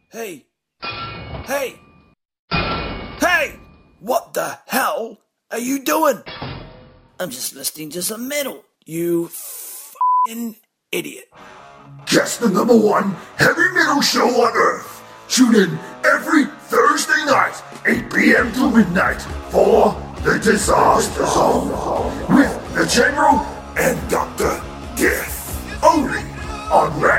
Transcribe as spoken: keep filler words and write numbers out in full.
Hey! Hey! Hey! What the hell are you doing? I'm just listening to some metal, you f***ing idiot. Just the number one heavy metal show on Earth. Tune in every Thursday night, eight p.m. to midnight, for The Disaster Zone with the General and Doctor Death. Only on Red.